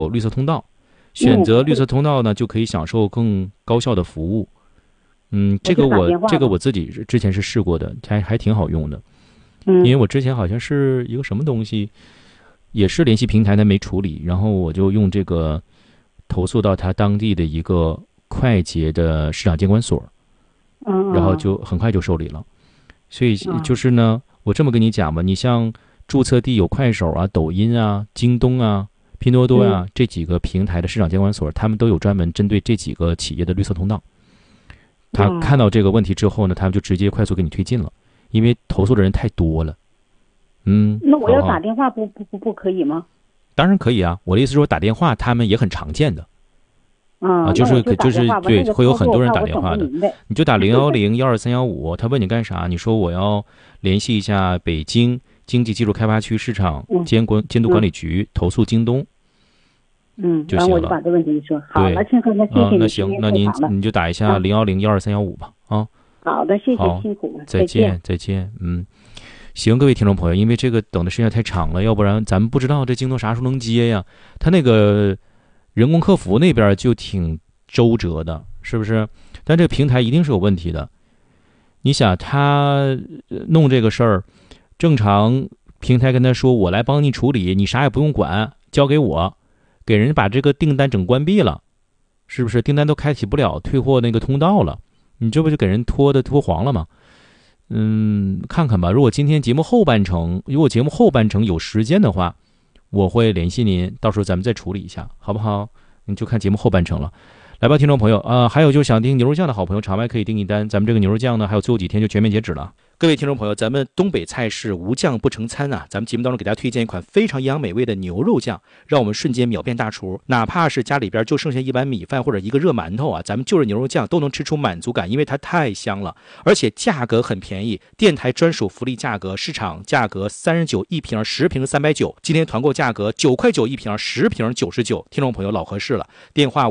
绿色通道，选择绿色通道呢，就可以享受更高效的服务。这个我自己之前是试过的，还挺好用的。因为我之前好像是一个什么东西，也是联系平台它没处理，然后我就用这个投诉到他当地的一个快捷的市场监管所，然后就很快就受理了。所以就是呢，我这么跟你讲吧，你像注册地有快手啊、抖音啊、京东啊、拼多多啊这几个平台的市场监管所，他们都有专门针对这几个企业的绿色通道。他看到这个问题之后呢，他们就直接快速给你推进了，因为投诉的人太多了。 那我要打电话不可以吗？ 当然可以啊，我的意思是说打电话他们也很常见的。就是对，会有很多人打电话的。你就打010-12315，他问你干啥？你说我要联系一下北京经济技术开发区市场监督管理局，投诉京东。就行了。 我就把这问题说好了，庆贺，那谢谢你。 那行，那你就打一下010-12315吧。 好的，谢谢，辛苦了， 再见。行，各位听众朋友，因为这个等的时间太长了，要不然咱们不知道这京东啥时候能接呀？他那个人工客服那边就挺周折的，是不是？但这个平台一定是有问题的。你想他弄这个事儿，正常平台跟他说我来帮你处理，你啥也不用管，交给我，给人把这个订单整关闭了，是不是？订单都开启不了退货那个通道了，你这不就给人拖黄了吗？看看吧，如果今天节目后半程有时间的话，我会联系您，到时候咱们再处理一下，好不好？你就看节目后半程了。来吧，听众朋友还有就想订牛肉酱的好朋友，场外可以订一单。咱们这个牛肉酱呢，还有最后几天就全面截止了。各位听众朋友，咱们东北菜式无酱不成餐啊！咱们节目当中给大家推荐一款非常营养美味的牛肉酱，让我们瞬间秒变大厨。哪怕是家里边就剩下一碗米饭或者一个热馒头啊，咱们就着牛肉酱都能吃出满足感，因为它太香了，而且价格很便宜，电台专属福利价格，市场价格39一瓶，10瓶390，今天团购价格9块9一瓶，10瓶99。听众朋友老合适了，电话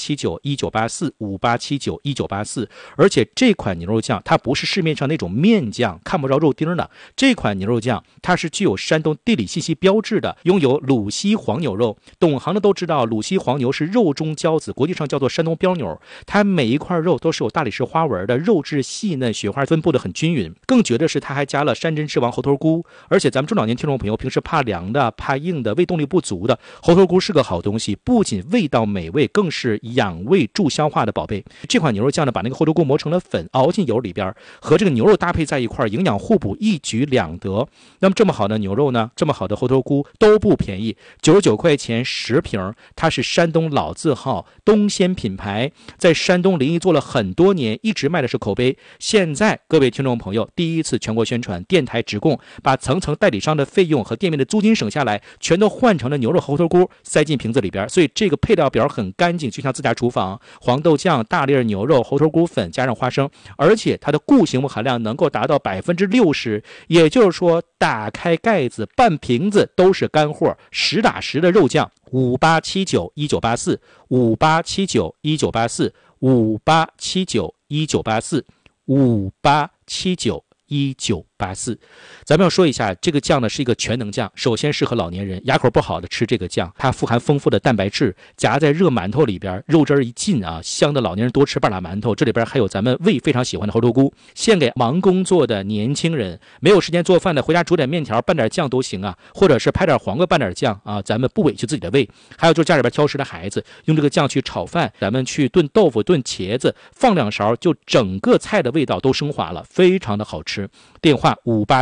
58791984，58791984。而且这款牛肉酱它不是市面上那种面酱看不着肉丁的，这款牛肉酱它是具有山东地理信息标志的，拥有鲁西黄牛肉。懂行的都知道，鲁西黄牛是肉中骄子，国际上叫做山东标牛，它每一块肉都是有大理石花纹的，肉质细嫩，雪花分布的很均匀。更绝的是它还加了山珍之王猴头菇，而且咱们中老年听众朋友平时怕凉的、怕硬的、胃动力不足的，猴头菇是个好东西，不仅味道美味，更是养胃助消化的宝贝。这款牛肉酱呢，把那个猴头菇磨成了粉，熬进油里边，和这个牛肉搭配在一块，营养互补，一举两得。那么这么好的牛肉呢，这么好的猴头菇都不便宜，99块钱10瓶，它是山东老字号东鲜品牌，在山东临沂做了很多年，一直卖的是口碑。现在各位听众朋友第一次全国宣传，电台直供，把层层代理商的费用和店面的租金省下来，全都换成了牛肉猴头菇，塞进瓶子里边，所以这个配料表很干净，就像自家厨房。黄豆酱、大粒牛肉、猴头菇粉加上花生，而且它的固形物含量能够达到60%，也就是说打开盖子半瓶子都是干货，实打实的肉酱。58791984，58791984，58791984，咱们要说一下，这个酱呢是一个全能酱，首先适合老年人，牙口不好的吃这个酱，它富含丰富的蛋白质，夹在热馒头里边，肉汁一进啊，香的老年人多吃半拉馒头。这里边还有咱们胃非常喜欢的猴头菇，献给忙工作的年轻人，没有时间做饭的，回家煮点面条拌点酱都行啊，或者是拍点黄瓜拌点酱啊，咱们不委屈自己的胃。还有就是家里边挑食的孩子，用这个酱去炒饭，咱们去炖豆腐、炖茄子，放2勺，就整个菜的味道都升华了，非常的好吃。电话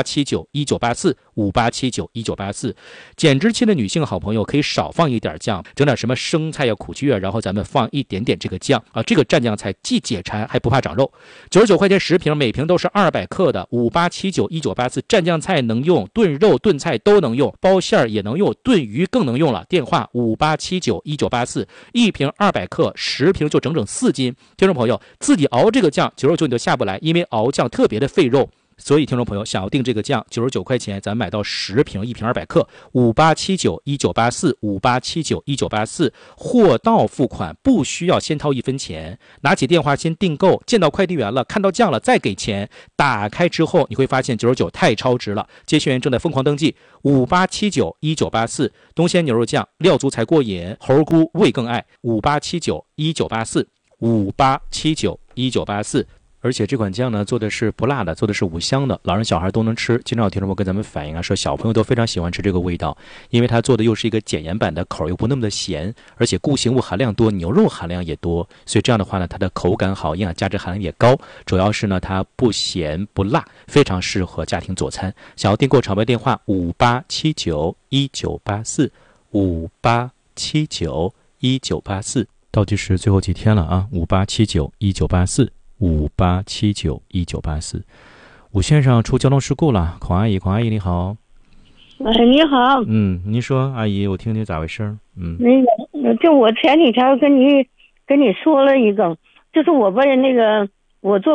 58791984，58791984。减脂期的女性好朋友可以少放一点酱，整点什么生菜呀、苦苣啊，然后咱们放一点点这个酱啊，这个蘸酱菜既解馋还不怕长肉。99块钱10瓶，每瓶都是200克的，58791984蘸酱菜能用，炖肉炖菜都能用，包馅儿也能用，炖鱼更能用了。电话58791984，一瓶200克，10瓶就整整4斤。听众朋友自己熬这个酱，99你都下不来，因为熬酱特别的费肉。 所以听众朋友想要订这个酱，99块钱，咱买到10瓶，1瓶200克，58791984，58791984，货到付款，不需要先掏1分钱，拿起电话先订购，见到快递员了，看到酱了再给钱，打开之后你会发现99太超值了。接线员正在疯狂登记，58791984，东鲜牛肉酱，料足才过瘾，猴菇味更爱，58791984，58791984。而且这款酱呢，做的是不辣的，做的是5香的，老人小孩都能吃。经常有听众朋友跟咱们反映啊，说小朋友都非常喜欢吃这个味道，因为它做的又是一个减盐版的，口又不那么的咸，而且固形物含量多，牛肉含量也多，所以这样的话呢，它的口感好，营养价值含量也高。主要是呢，它不咸不辣，非常适合家庭佐餐。想要订购场外电话58791984，58791984，倒计时最后几天了啊，58791984，58791984。武线上出交通事故了，孔阿姨你好。 哎，你好。 您说，阿姨，我听听咋回事。 那个，就我前几天跟你说了一个，就是我被我坐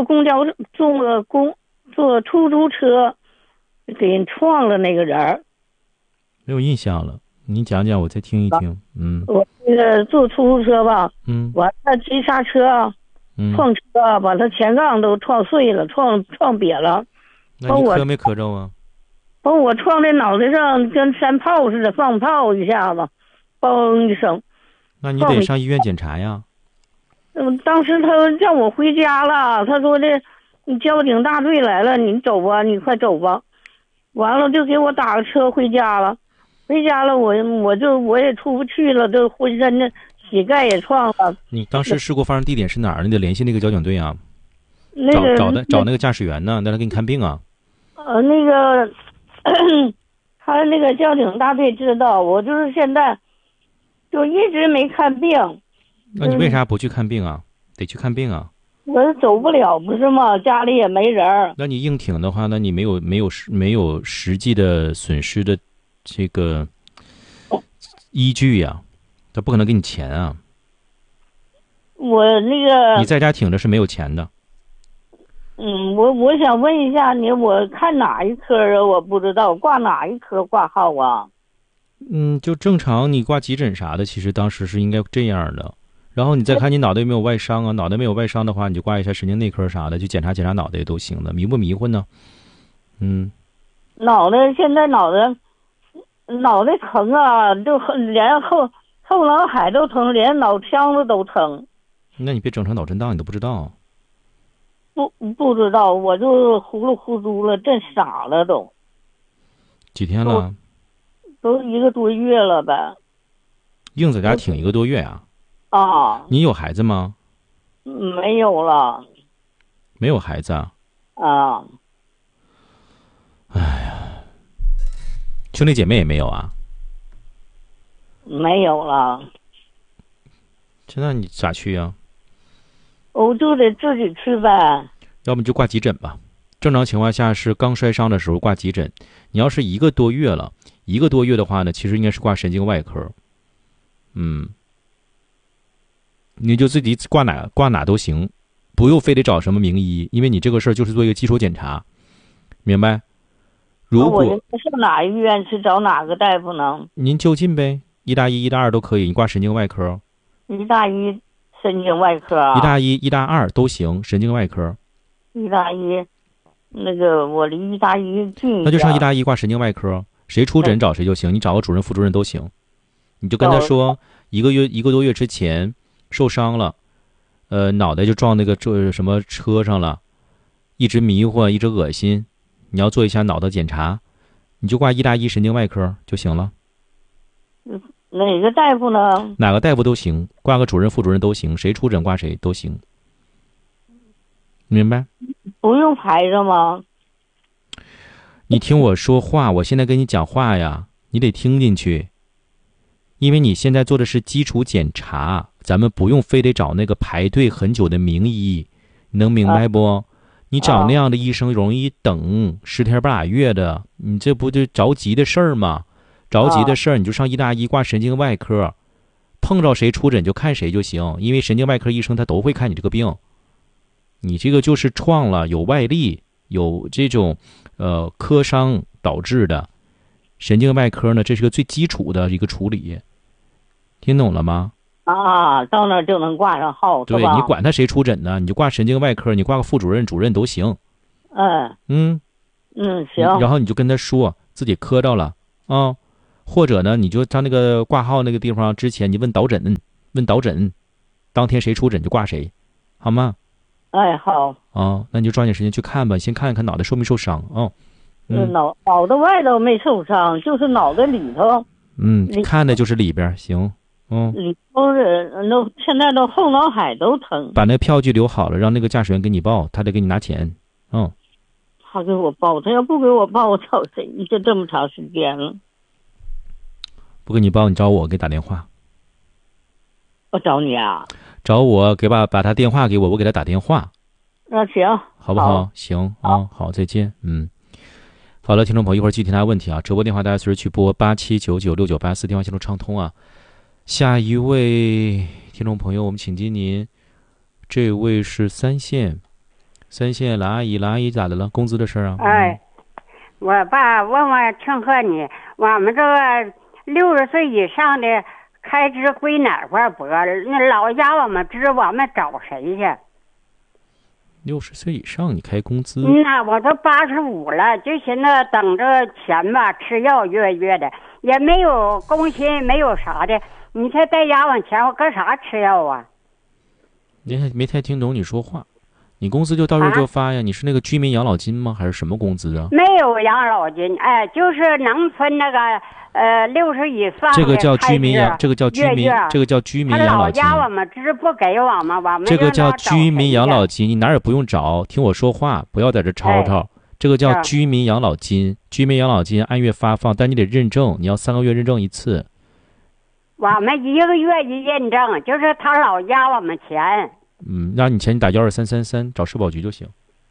坐出租车给撞了那个人。 没有印象了，你讲讲，我再听一听。 我那个坐出租车吧，完了急刹车。撞车把他前杠都撞碎了，撞瘪了。 那你磕没磕着啊？ 把我撞在脑袋上，跟山炮似的，放炮一下子，嘣一声。 那你得上医院检查呀。 当时他叫我回家了，他说的，你交警大队来了，你走吧，你快走吧。完了就给我打个车回家了。回家了，我也出不去了，都浑身的。膝盖也撞了。你当时事故发生地点是哪儿？你得联系那个交警队啊。找那个驾驶员呢，让他给你看病啊。 那个他那个交警大队知道，我就是现在就一直没看病。 那你为啥不去看病啊？得去看病啊。 我走不了，不是吗？家里也没人。 那你硬挺的话，那你没有实际的损失的这个依据呀。他不可能给你钱啊！ 我那个你在家挺着是没有钱的。 我想问一下你，我看哪一科啊？我不知道挂哪一科挂号啊？ 就正常，你挂急诊啥的，其实当时是应该这样的。然后你再看你脑袋有没有外伤啊？脑袋没有外伤的话，你就挂一下神经内科啥的，去检查脑袋都行的。迷不迷糊呢？ 现在脑袋疼啊，就连后脑海都疼，连脑腔子都疼。 那你别整成脑震荡，你都不知道。 不知道，我就糊里糊涂了，真傻了都。 几天了？ 都1个多月了呗。 硬在家挺1个多月啊？ 啊。 你有孩子吗？ 没有了。 没有孩子啊？ 啊。 哎呀，兄弟姐妹也没有啊？ 没有了。 现在你咋去呀？ 我就得自己去呗。 要不你就挂急诊吧。正常情况下是刚摔伤的时候挂急诊。你要是1个多月了，1个多月的话呢，其实应该是挂神经外科。你就自己挂哪都行，不用非得找什么名医，因为你这个事儿就是做一个基础检查，明白？如果我上哪医院去找哪个大夫呢？ 您就近呗，医大1、医大2都可以，你挂神经外科。 医大1神经外科啊？ 医大1、医大2都行，神经外科。 医大1，那个我离医大1近。 那就上医大1挂神经外科，谁出诊找谁就行，你找个主任、副主任都行。你就跟他说1个多月之前受伤了，脑袋就撞那个什么车上了，一直迷糊，一直恶心，你要做一下脑的检查，你就挂医大1神经外科就行了。 哪个大夫呢？ 哪个大夫都行，挂个主任、副主任都行，谁出诊挂谁都行。明白？ 不用排着吗？ 你听我说话，我现在跟你讲话呀，你得听进去。因为你现在做的是基础检查，咱们不用非得找那个排队很久的名医，你能明白不？你找那样的医生容易等10天8月的，你这不就着急的事儿吗？着急的事儿你就上医大1挂神经外科，碰着谁出诊就看谁就行，因为神经外科医生他都会看你这个病。你这个就是撞了，有外力， 有这种磕伤导致的神经外科呢，这是个最基础的一个处理，听懂了吗？ 啊，到那儿就能挂上号， 对， 是吧？ 你管他谁出诊呢，你就挂神经外科，你挂个副主任、主任都行。 行。 然后你就跟他说自己磕着了啊，或者呢，你就上那个挂号那个地方之前，你问导诊，当天谁出诊就挂谁，好吗？ 好。 那你就抓紧时间去看吧，先看一看脑袋受没受伤啊。 脑袋外头没受伤，就是脑袋里头。 看的就是里边，行。 里头现在都后脑海都疼。 把那票据留好了，让那个驾驶员给你报，他得给你拿钱。 他给我报，他要不给我报，我找谁？这么长时间了。 不给你报，你找我，给打电话。 我找你啊？ 找我，把他电话给我，我给他打电话。 行， 好不好？行啊，好，再见。好了，听众朋友，一会儿具体大家问题啊，直播电话大家随时去拨87996984，电话线路畅通啊。下一位听众朋友，我们请接您，这位是三线蓝阿姨咋的了？工资的事啊？ 我爸问庆贺你，我们这个60岁以上的开支归哪块拨？那老家我们支，我们找谁去 ？60岁以上你开工资？ 我都85了，就寻思等着钱吧，吃药月的，也没有工薪，没有啥的。你才带家往钱，我搁啥吃药啊？ 您没太听懂你说话。你工资就到时候就发呀？你是那个居民养老金吗？还是什么工资啊？ 没有养老金，就是农村那个60以上的这个叫居民养老金。 他老家我们支不给我们， 这个叫居民养老金，你哪儿也不用找，听我说话，不要在这吵吵。这个叫居民养老金，居民养老金按月发放，但你得认证，你要3个月认证一次。 我们1个月一认证，就是他老家我们钱。 让你钱你打12333找社保局就行。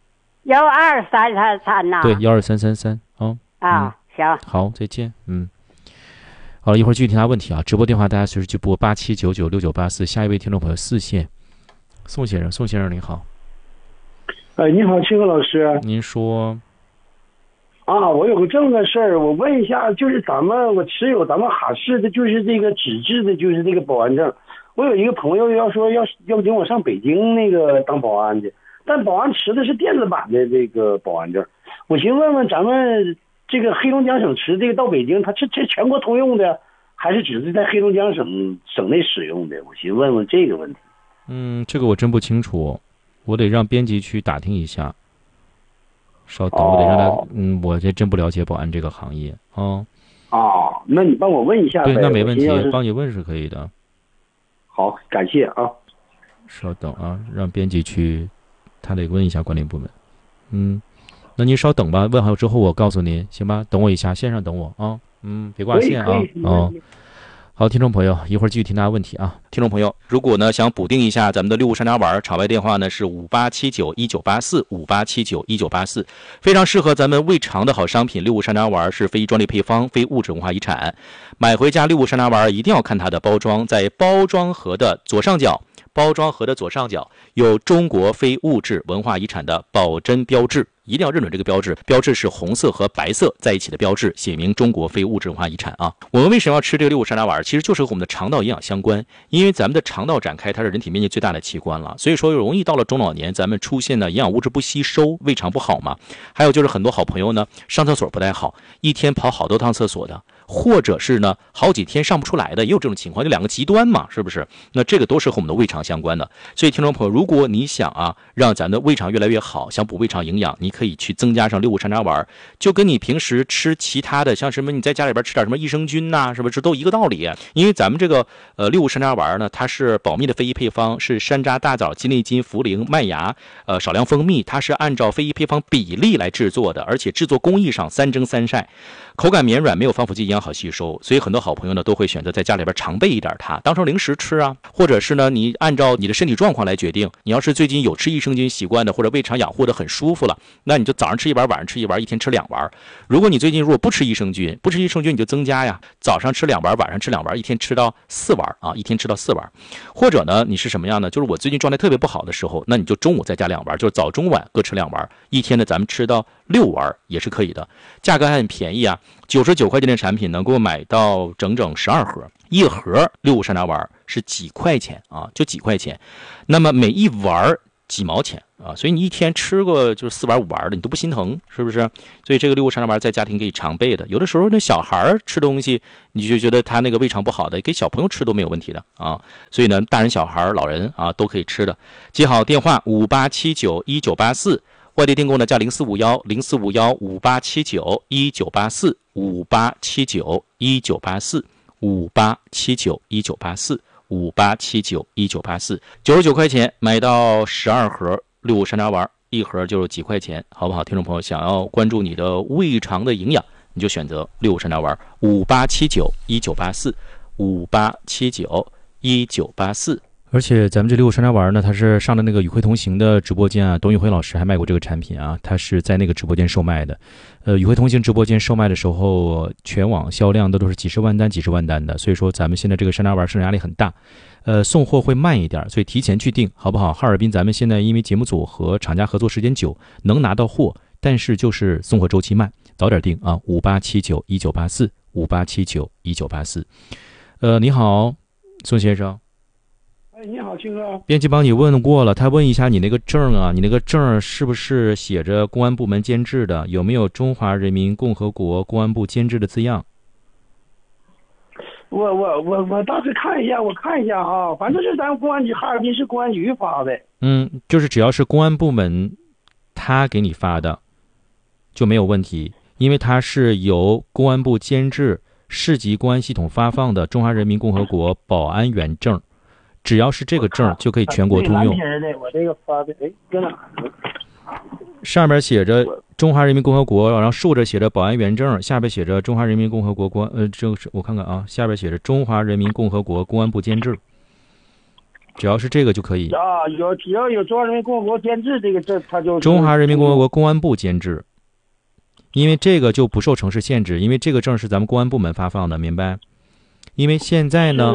12333呐？ 对，12333 行。 好，再见。好了，一会儿具体答问题啊，直播电话大家随时去拨87996984。下一位听众朋友4线，宋先生您好。 你好，庆贺老师。 您说。 我有个这么个事儿，我问一下，就是我持有咱们哈市的，就是这个纸质的，就是这个保安证。我有一个朋友要请我上北京那个当保安去，但保安持的是电子版的这个保安证。我寻问问咱们这个黑龙江省持这个到北京，它这全国通用的，还是只是在黑龙江省内使用的？我寻问问这个问题。 这个我真不清楚，我得让编辑去打听一下。稍等，我得让他，我这真不了解保安这个行业那你帮我问一下呗。 对，那没问题，帮你问是可以的。 好，感谢啊。 稍等啊，让编辑去，他得问一下管理部门。那您稍等吧，问好之后我告诉您，行吧？等我一下，线上等我啊。别挂线啊。好，听众朋友，一会儿继续听大家问题啊。听众朋友，如果呢想补丁一下咱们的六物山楂丸，场外电话呢是58791984，58791984，非常适合咱们胃肠的好商品。六物山楂丸是非专利配方，非物质文化遗产。买回家六物山楂丸一定要看它的包装，在包装盒的左上角有中国非物质文化遗产的保真标志，一定要认准这个标志，标志是红色和白色在一起的标志，写明中国非物质文化遗产啊。我们为什么要吃这个六物山楂丸？其实就是和我们的肠道营养相关，因为咱们的肠道展开，它是人体面积最大的器官了，所以说容易到了中老年，咱们出现的营养物质不吸收，胃肠不好嘛。还有就是很多好朋友呢，上厕所不太好，一天跑好多趟厕所的，或者是呢好几天上不出来的，也有这种情况，就两个极端嘛，是不是？那这个都是和我们的胃肠相关的。所以听众朋友，如果你想让咱的胃肠越来越好，想补胃肠营养，你可以去增加上六物山楂丸，就跟你平时吃其他的，像什么你在家里边吃点什么益生菌是不是都一个道理？因为咱们这个六物山楂丸呢，它是保密的非遗配方，是山楂、大枣、鸡内金、茯苓、麦芽，少量蜂蜜，它是按照非遗配方比例来制作的，而且制作工艺上3蒸3晒，口感绵软，没有防腐剂，营养好吸收。所以很多好朋友呢都会选择在家里边常备一点它，当成零食吃或者是呢你按照你的身体状况来决定。你要是最近有吃益生菌习惯的，或者胃肠养护的很舒服了， 那你就早上吃一丸，晚上吃一丸，一天吃2丸。如果你最近如果不吃益生菌，你就增加呀，早上吃2丸，晚上吃2丸，一天吃到4丸啊，一天吃到4丸。或者呢，你是什么样呢？就是我最近状态特别不好的时候，那你就中午再加2丸，就是早中晚各吃2丸，一天呢咱们吃到6丸也是可以的，价格还很便宜啊，99块钱的产品能够买到整整12盒，一盒65山楂丸是几块钱啊，就几块钱，那么每一丸几毛钱啊，所以你一天吃个就是4丸5丸的，你都不心疼，是不是？所以这个65山楂丸在家庭可以常备的。有的时候那小孩吃东西，你就觉得他那个胃肠不好的，给小朋友吃都没有问题的啊。所以呢，大人、小孩、老人啊都可以吃的。记好电话58791984，外地订购呢加0451-0451587951984，58791984，58791984，99块钱买到12盒65山楂丸，一盒就是几块钱，好不好？听众朋友，想要关注你的胃肠的营养，你就选择65山楂丸，58791984，58791984。而且咱们这65山楂丸呢，它是上的那个与会同行的直播间啊，董宇辉老师还卖过这个产品啊，他是在那个直播间售卖的。与会同行直播间售卖的时候，全网销量都是几十万单的，所以说咱们现在这个山楂丸市场压力很大，送货会慢一点，所以提前去订，好不好？哈尔滨咱们现在因为节目组和厂家合作时间久，能拿到货，但是就是送货周期慢，早点订啊！58791984，58791984。你好，宋先生。 你好，青哥。 编辑帮你问过了，他问一下你那个证啊，你那个证是不是写着公安部门监制的？有没有中华人民共和国公安部监制的字样？ 我当时看一下啊，反正是咱公安局哈尔滨市公安局发的。 就是只要是公安部门他给你发的就没有问题，因为它是由公安部监制市级公安系统发放的中华人民共和国保安员证。只要是这个证就可以全国通用。 我这个发的，搁哪呢？ 上面写着中华人民共和国，然后竖着写着保安员证，下边写着中华人民共和国这个是我看看啊，下边写着中华人民共和国公安部监制。只要是这个就可以啊，只要有中华人民共和国监制这个证，它就中华人民共和国公安部监制，因为这个就不受城市限制，因为这个证是咱们公安部门发放的，明白？因为现在呢，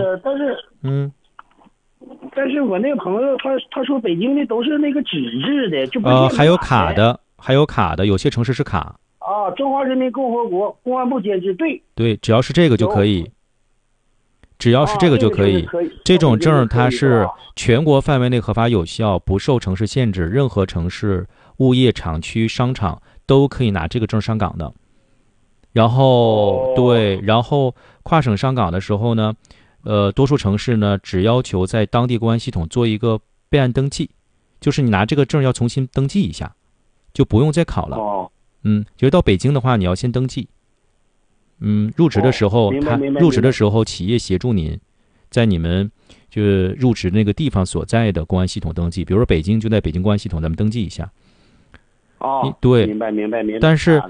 但是我那个朋友他说北京的都是那个纸质的，就不还有卡的，有些城市是卡啊。中华人民共和国公安部监制， 对，只要是这个就可以，只要是这个就可以。这种证它是全国范围内合法有效，不受城市限制，任何城市、物业厂区、商场都可以拿这个证上岗的。然后然后跨省上岗的时候呢，多数城市呢只要求在当地公安系统做一个备案登记，就是你拿这个证要重新登记一下，就不用再考了。就是到北京的话，你要先登记。入职的时候，企业协助您，在你们就入职那个地方所在的公安系统登记，比如说北京就在北京公安系统咱们登记一下。对， 明白。 但是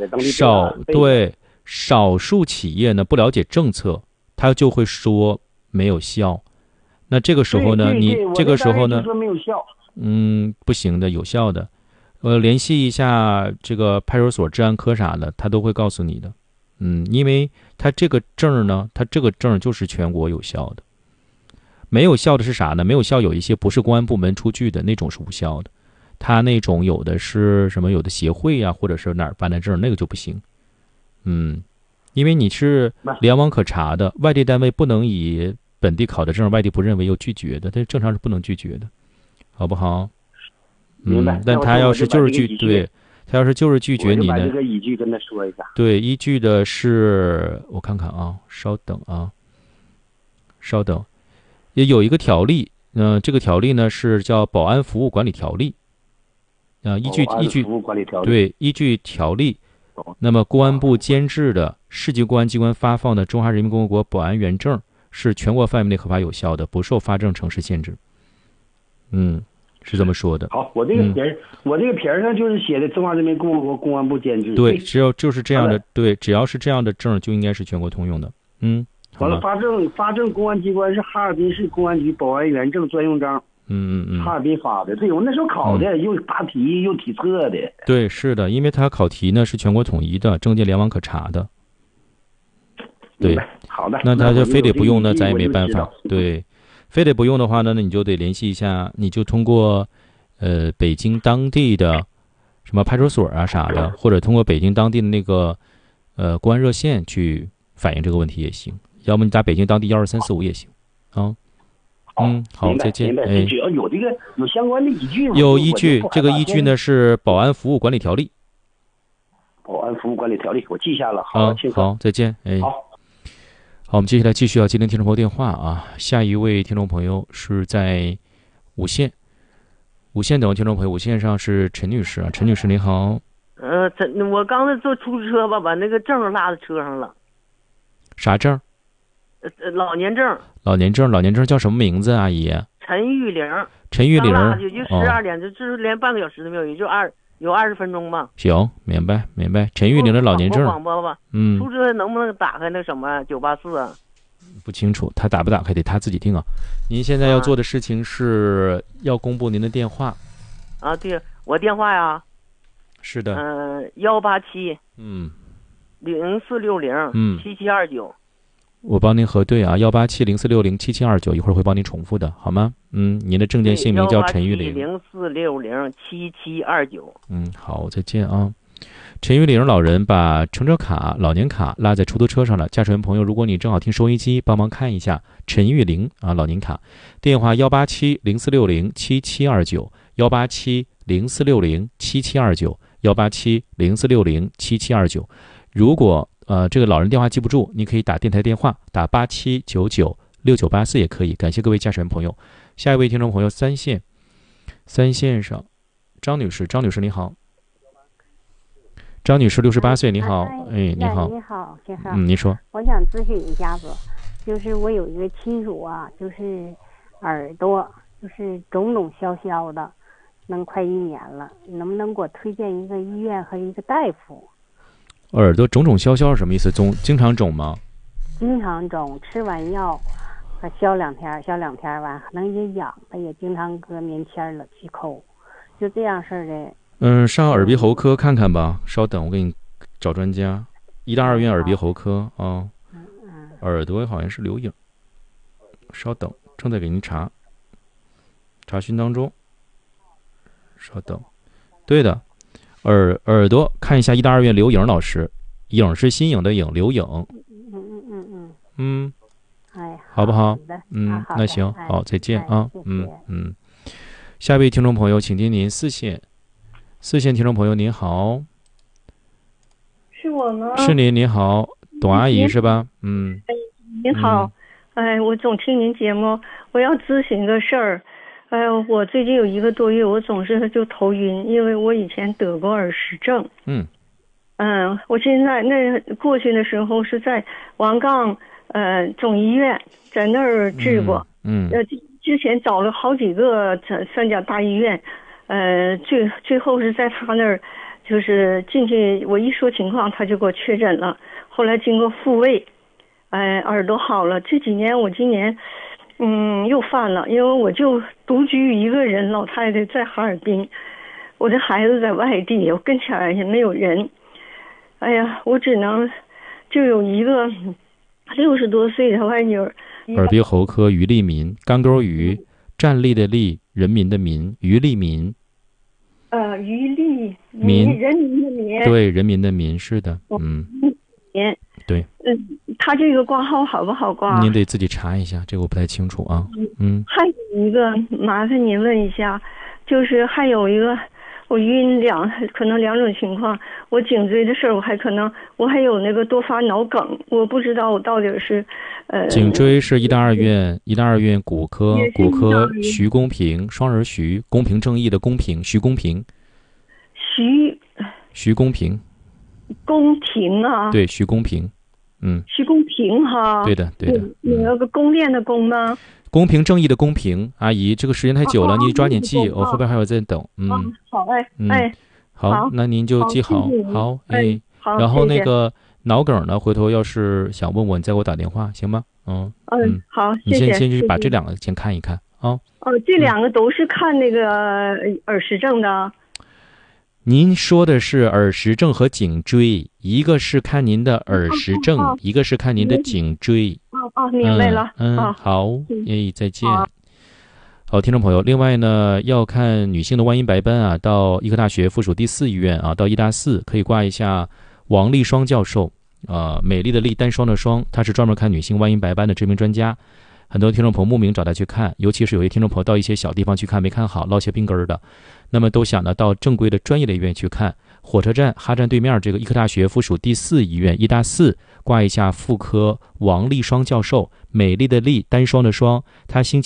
少数企业呢不了解政策，他就会说没有效。那这个时候呢，你这个时候呢， 没有效。 不行的，有效的。联系一下这个派出所、治安科啥的，他都会告诉你的。因为他这个证呢，就是全国有效的。没有效的是啥呢？没有效有一些不是公安部门出具的那种是无效的，他那种有的是什么？有的协会啊，或者是哪儿办的证，那个就不行。因为你是联网可查的，外地单位不能以本地考的证，外地不认为又拒绝的，但正常是不能拒绝的，好不好？ 明白。 但他要是就是他要是就是拒绝你呢， 我就把这个依据跟他说一下。 对，依据的是我看看啊，稍等，也有一个条例，这个条例呢是叫《保安服务管理条例》依据对，依据条例，那么公安部监制的市级公安机关发放的中华人民共和国保安员证是全国范围内合法有效的，不受发证城市限制。是这么说的。 好，我这个皮儿上就是写的中华人民共和国公安部监制。 对，只要就是这样的，对，只要是这样的证就应该是全国通用的。 完了，发证公安机关是哈尔滨市公安局保安员证专用章。 哈尔滨发的。对，我那时候考的，又答题又体测的。 对，是的，因为他考题呢是全国统一的，证件联网可查的。对， 好的。 那他就非得不用呢，咱也没办法。对，非得不用的话呢，那你就得联系一下，你就通过北京当地的什么派出所啊啥的，或者通过北京当地的那个公安热线去反映这个问题也行，要么你打北京当地12345也行啊。好，再见。哎， 只要有这个有相关的依据吗？ 有依据，这个依据呢是《保安服务管理条例》。 保安服务管理条例，我记下了。好， 好，再见。哎， 好， 我们接下来继续要接听听众朋友电话啊。下一位听众朋友是在五线等位听众朋友，五线上是陈女士啊。陈女士您好。 我刚才坐出租车吧，把那个证落在车上了。 啥证？ 老年证。 老年证叫什么名字啊，阿姨？ 陈玉玲。 陈玉玲。 也就12点，就是连半个小时都没有，也就20分钟吧。 行，明白。陈玉玲的老年证。 广播吧。出租车能不能打开那什么984啊？ 不清楚，他打不打开得他自己定啊。您现在要做的事情是要公布您的电话。 啊，对，我电话呀。 是的。 187。0460。7729。 我帮您核对啊，18704607729，一会儿会帮您重复的，好吗？您的证件姓名叫陈玉玲。 04607729。 好，再见啊。陈玉玲老人把乘车卡、老年卡落在出租车上了。驾驶员朋友，如果你正好听收音机，帮忙看一下陈玉玲啊老年卡，电话18704607729，18704607729，18704607729。如果这个老人电话记不住，你可以打电台电话，打87996984也可以。感谢各位驾驶员朋友。下一位听众朋友，三线上张女士你好。张女士68岁，你好。哎，你好。 你好，先生。 您说。 我想咨询一下子，就是我有一个亲属啊，就是耳朵就是肿消消的，能快1年了，能不能给我推荐一个医院和一个大夫？ 耳朵肿消消是什么意思？经常肿吗？ 经常肿，吃完药消2天完，可能也痒，他也经常搁棉签了去抠，就这样式的。 上耳鼻喉科看看吧。稍等，我给你找专家。医大2院耳鼻喉科啊。耳朵好像是留影。稍等，正在给您查询当中。稍等，对的。耳朵看一下医大2院刘颖老师，颖是新颖的颖，刘颖。 哎， 好不好？那行，好，再见啊。下一位听众朋友，请听您4线听众朋友您好。 是我吗？ 是您，您好，董阿姨是吧？ 您好。我总听您节目，我要咨询个事儿。我最近有1个多月，我总是就头晕，因为我以前得过耳石症。我现在过去的时候是在王岗总医院，在那儿治过。之前找了好几个3家大医院，最后是在他那儿，就是进去我一说情况，他就给我确诊了。后来经过复位，耳朵好了。这几年我今年又犯了，因为我就独居一个人，老太太在哈尔滨，我的孩子在外地，我跟前也没有人。哎呀，我只能就有一个60多岁的外女儿。 耳鼻喉科于立民，干钩于站立的立，人民的民，于立民。 于立民，人民的民。 对，人民的民，是的。对。 他这个挂号好不好挂？ 您得自己查一下，这个我不太清楚啊。 还有一个麻烦您问一下，就是还有一个我晕可能2种情况。我颈椎的事儿，我还有那个多发脑梗，我不知道我到底是颈椎是医大2院骨科徐公平，双人徐，公平正义的公平，徐公平。徐公平。 公平啊。 对，徐公平。 徐公平哈。 对的。 那个宫殿的宫吗？ 公平正义的公平。阿姨，这个时间太久了，你抓紧记，我后边还有在等。 好。 好，那您就记好。好。然后那个脑梗呢，回头要是想问我，你再给我打电话，行吗？ 好， 你先去把这2个先看一看啊。 这2个都是看那个耳石症的。 您说的是耳石症和颈椎，一个是看您的耳石症，一个是看您的颈椎。 明白了。 好，再见。好，听众朋友，另外呢，要看女性的弯阴白斑啊，到医科大学附属第4医院啊，到医大4可以挂一下王立双教授，美丽的丽，单双的双，他是专门看女性弯阴白斑的知名专家。很多听众朋友慕名找他去看，尤其是有些听众朋友到一些小地方去看没看好，落下病根的，那么都想呢到正规的专业的医院去看。火车站哈站对面这个医科大学附属第4医院医大4挂一下妇科王立双教授，美丽的丽，单双的双，他星期